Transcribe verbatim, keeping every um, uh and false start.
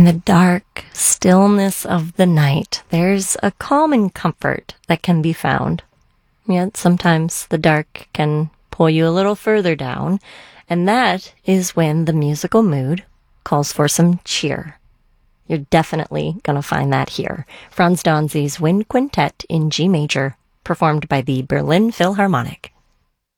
In the dark stillness of the night, there's a calm and comfort that can be found. Yet sometimes the dark can pull you a little further down, and that is when the musical mood calls for some cheer. You're definitely going to find that here. Franz Danzi's Wind Quintet in G major, performed by the Berlin Philharmonic.